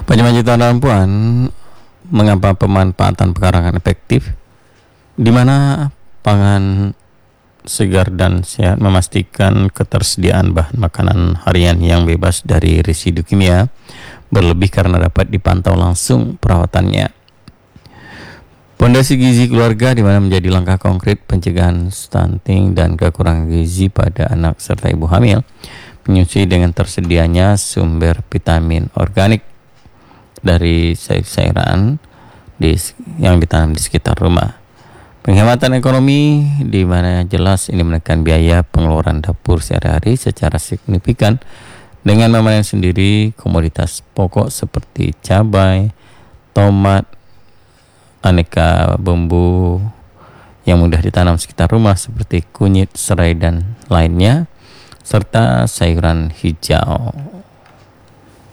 Pak Juta dan Puan, mengapa pemanfaatan pekarangan efektif, di mana pangan segar dan sehat memastikan ketersediaan bahan makanan harian yang bebas dari residu kimia berlebih karena dapat dipantau langsung perawatannya. Pondasi gizi keluarga, di mana menjadi langkah konkret pencegahan stunting dan kekurangan gizi pada anak serta ibu hamil, menyusui dengan tersedianya sumber vitamin organik dari sayur-sayuran yang ditanam di sekitar rumah. Penghematan ekonomi, di mana jelas ini menekan biaya pengeluaran dapur sehari-hari secara signifikan dengan memanen sendiri komoditas pokok seperti cabai, tomat, aneka bumbu yang mudah ditanam sekitar rumah seperti kunyit, serai dan lainnya, serta sayuran hijau.